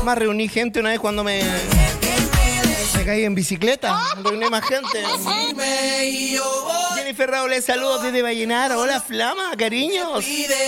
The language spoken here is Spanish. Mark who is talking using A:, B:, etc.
A: Más reuní gente una vez cuando me caí en bicicleta. Reuní más gente. Jennifer Raúl, saludos desde Vallenar. Hola, Flama, cariños.